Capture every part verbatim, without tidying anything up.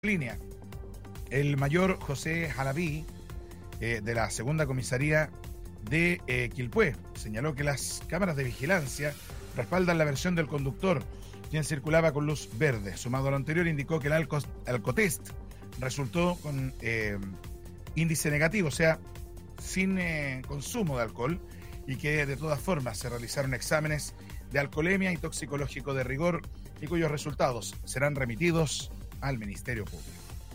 Línea. El mayor José Jalaví, eh, de la segunda comisaría de eh, Quilpué, señaló que las cámaras de vigilancia respaldan la versión del conductor, quien circulaba con luz verde. Sumado a lo anterior, indicó que el alco, alcotest resultó con eh, índice negativo, o sea, sin eh, consumo de alcohol, y que de todas formas se realizaron exámenes de alcoholemia y toxicológico de rigor, y cuyos resultados serán remitidos al Ministerio Público.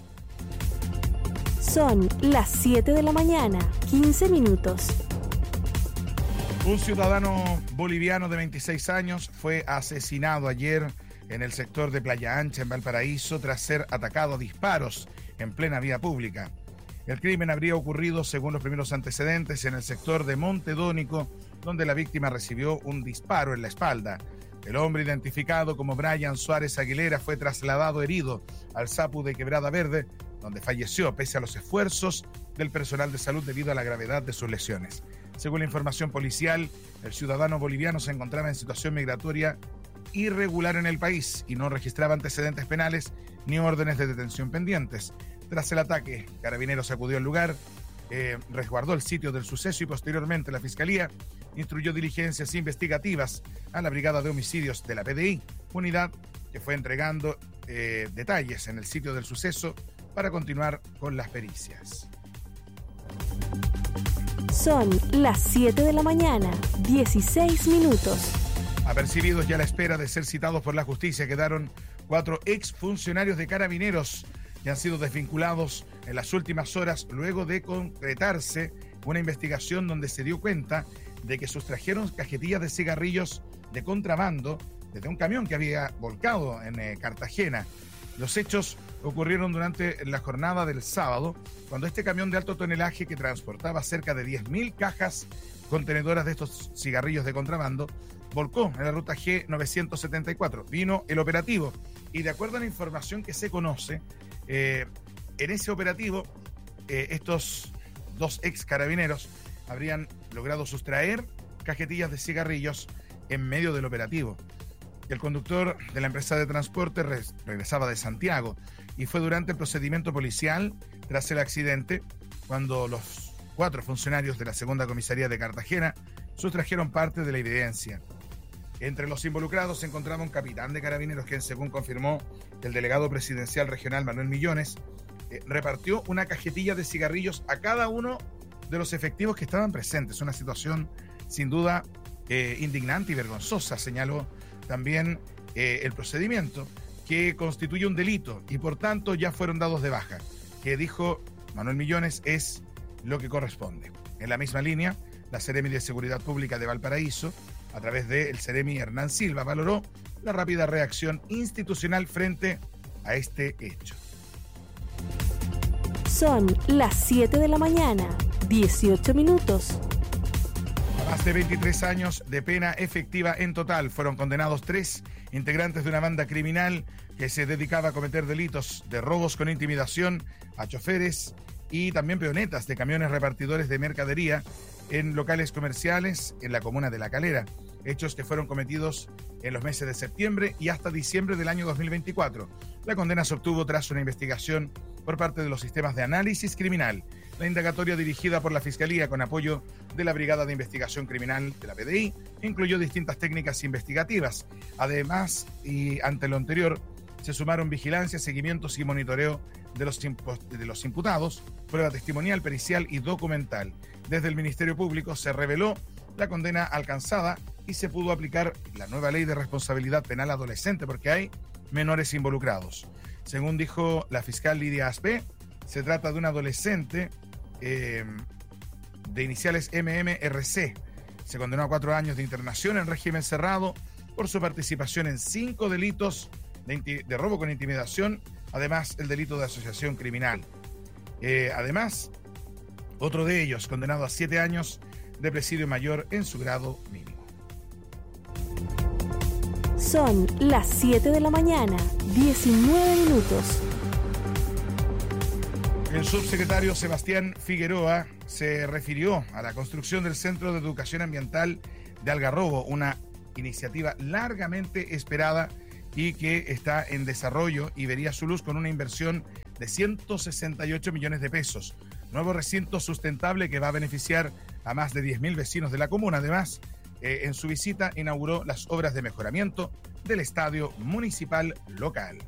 Son las siete de la mañana, quince minutos. Un ciudadano boliviano de veintiséis años fue asesinado ayer en el sector de Playa Ancha, en Valparaíso, tras ser atacado a disparos en plena vía pública. El crimen habría ocurrido, según los primeros antecedentes, en el sector de Montedónico, donde la víctima recibió un disparo en la espalda. El hombre, identificado como Brian Suárez Aguilera, fue trasladado herido al S A P U de Quebrada Verde, donde falleció pese a los esfuerzos del personal de salud debido a la gravedad de sus lesiones. Según la información policial, el ciudadano boliviano se encontraba en situación migratoria irregular en el país y no registraba antecedentes penales ni órdenes de detención pendientes. Tras el ataque, Carabineros acudió al lugar, eh, resguardó el sitio del suceso y posteriormente la Fiscalía instruyó diligencias investigativas a la Brigada de Homicidios de la P D I, unidad que fue entregando eh, detalles en el sitio del suceso para continuar con las pericias. Son las siete de la mañana, dieciséis minutos. Apercibidos ya a la espera de ser citados por la justicia, quedaron cuatro exfuncionarios de Carabineros que han sido desvinculados en las últimas horas luego de concretarse una investigación donde se dio cuenta de que sustrajeron cajetillas de cigarrillos de contrabando desde un camión que había volcado en eh, Cartagena. Los hechos ocurrieron durante la jornada del sábado, cuando este camión de alto tonelaje que transportaba cerca de diez mil cajas contenedoras de estos cigarrillos de contrabando volcó en la ruta G novecientos setenta y cuatro. Vino el operativo y, de acuerdo a la información que se conoce, eh, en ese operativo eh, estos dos ex carabineros habrían logrado sustraer cajetillas de cigarrillos en medio del operativo. El conductor de la empresa de transporte regresaba de Santiago y fue durante el procedimiento policial, tras el accidente, cuando los cuatro funcionarios de la segunda comisaría de Cartagena sustrajeron parte de la evidencia. Entre los involucrados se encontraba un capitán de Carabineros, quien, según confirmó el delegado presidencial regional Manuel Millones, eh, repartió una cajetilla de cigarrillos a cada uno de los efectivos que estaban presentes. Una situación sin duda eh, indignante y vergonzosa, señaló también eh, el procedimiento, que constituye un delito y por tanto ya fueron dados de baja, que dijo Manuel Millones es lo que corresponde. En la misma línea, la Seremi de Seguridad Pública de Valparaíso, a través del Seremi Hernán Silva, valoró la rápida reacción institucional frente a este hecho. Son las siete de la mañana, dieciocho minutos. A más de veintitrés años de pena efectiva en total fueron condenados tres integrantes de una banda criminal que se dedicaba a cometer delitos de robos con intimidación a choferes y también peonetas de camiones repartidores de mercadería en locales comerciales en la comuna de La Calera. Hechos que fueron cometidos en los meses de septiembre y hasta diciembre del año dos mil veinticuatro. La condena se obtuvo tras una investigación por parte de los sistemas de análisis criminal. La indagatoria, dirigida por la Fiscalía con apoyo de la Brigada de Investigación Criminal de la P D I, incluyó distintas técnicas investigativas. Además, y ante lo anterior, se sumaron vigilancia, seguimientos y monitoreo de los, de los imputados, prueba testimonial, pericial y documental. Desde el Ministerio Público se reveló la condena alcanzada y se pudo aplicar la nueva ley de responsabilidad penal adolescente porque hay menores involucrados. Según dijo la fiscal Lidia Aspe, se trata de un adolescente eh, de iniciales M M R C. Se condenó a cuatro años de internación en régimen cerrado por su participación en cinco delitos de, de robo con intimidación, además el delito de asociación criminal. Eh, además, otro de ellos condenado a siete años de presidio mayor en su grado mínimo. Son las siete de la mañana, diecinueve minutos. El subsecretario Sebastián Figueroa se refirió a la construcción del Centro de Educación Ambiental de Algarrobo, una iniciativa largamente esperada y que está en desarrollo y vería su luz con una inversión de ciento sesenta y ocho millones de pesos. Nuevo recinto sustentable que va a beneficiar a más de diez mil vecinos de la comuna. Además, eh, en su visita inauguró las obras de mejoramiento del estadio municipal local.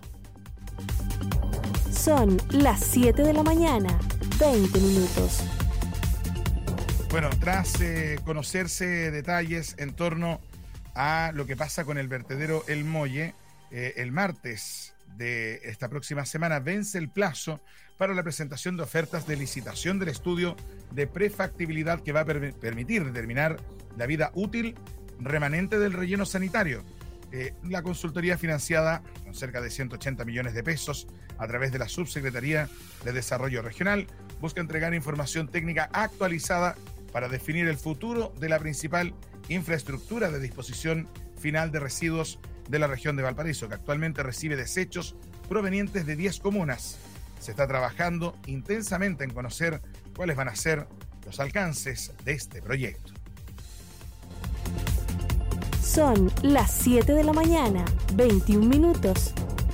Son las siete de la mañana, veinte minutos. Bueno, tras eh, conocerse detalles en torno a lo que pasa con el vertedero El Molle, eh, el martes de esta próxima semana vence el plazo para la presentación de ofertas de licitación del estudio de prefactibilidad que va a per- permitir determinar la vida útil remanente del relleno sanitario. Eh, la consultoría financiada con cerca de ciento ochenta millones de pesos a través de la Subsecretaría de Desarrollo Regional busca entregar información técnica actualizada para definir el futuro de la principal infraestructura de disposición final de residuos de la región de Valparaíso, que actualmente recibe desechos provenientes de diez comunas. Se está trabajando intensamente en conocer cuáles van a ser los alcances de este proyecto. Son las siete de la mañana, veintiún minutos.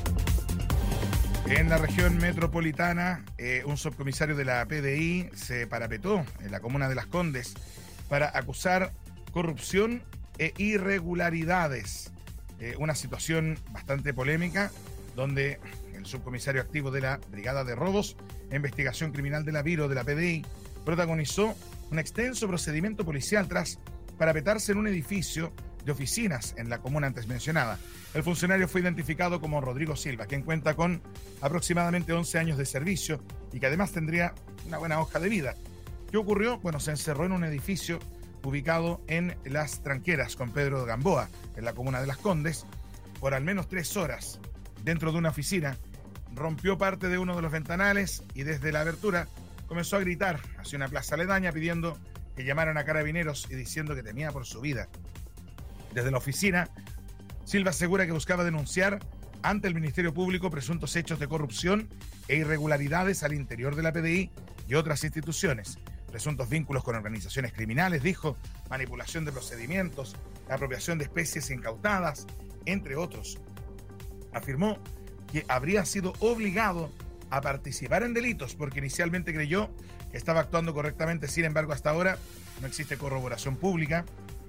En la región metropolitana, eh, un subcomisario de la P D I se parapetó en la comuna de Las Condes para acusar corrupción e irregularidades. Eh, una situación bastante polémica donde el subcomisario activo de la Brigada de Robos e Investigación Criminal de la Viro de la P D I protagonizó un extenso procedimiento policial tras parapetarse en un edificio de oficinas en la comuna antes mencionada. El funcionario fue identificado como Rodrigo Silva, quien cuenta con aproximadamente once años de servicio y que además tendría una buena hoja de vida. ¿Qué ocurrió? Bueno, se encerró en un edificio ubicado en Las Tranqueras con Pedro de Gamboa, en la comuna de Las Condes, por al menos tres horas dentro de una oficina. Rompió parte de uno de los ventanales y desde la abertura comenzó a gritar hacia una plaza aledaña pidiendo que llamaran a carabineros y diciendo que temía por su vida. Desde la oficina, Silva asegura que buscaba denunciar ante el Ministerio Público presuntos hechos de corrupción e irregularidades al interior de la P D I y otras instituciones. Presuntos vínculos con organizaciones criminales, dijo, manipulación de procedimientos, apropiación de especies incautadas, entre otros. Afirmó que habría sido obligado a participar en delitos porque inicialmente creyó que estaba actuando correctamente. Sin embargo, hasta ahora no existe corroboración pública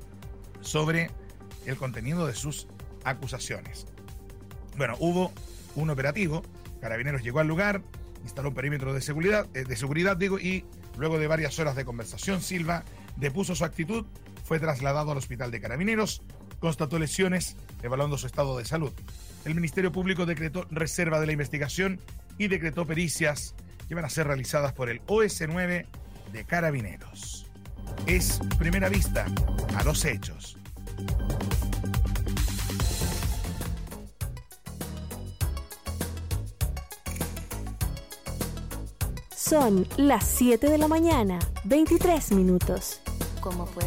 sobre el contenido de sus acusaciones. Bueno, hubo un operativo, Carabineros llegó al lugar, instaló un perímetro de seguridad, eh, de seguridad digo, y luego de varias horas de conversación, Silva depuso su actitud, fue trasladado al hospital de Carabineros, constató lesiones, evaluando su estado de salud. El Ministerio Público decretó reserva de la investigación y decretó pericias que van a ser realizadas por el O S nueve de Carabineros. Es Primera Vista a los hechos. Son las siete de la mañana, veintitrés minutos. ¿Cómo puede